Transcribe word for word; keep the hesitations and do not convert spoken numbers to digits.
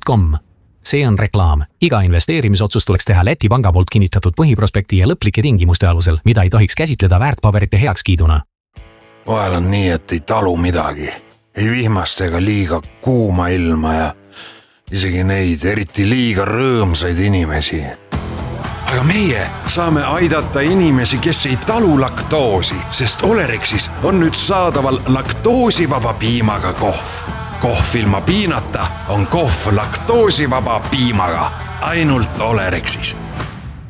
punkt com. See on reklaam. Iga investeerimisotsus tuleks teha Läti panga poolt kinnitatud põhiprospekti ja lõplike tingimuste alusel, mida ei tohiks käsitleda väärtpaberite heakskiiduna. Vahel on nii, et ei talu midagi. Ei vihmast ega liiga kuuma ilma ja isegi neid eriti liiga rõõmsaid inimesi. Aga meie saame aidata inimesi, kes ei talu laktoosi, sest Olerexis on nüüd saadaval laktoosivaba piimaga kohv. Kohv ilma piinata on kohv laktoosivaba piimaga ainult Olerexis.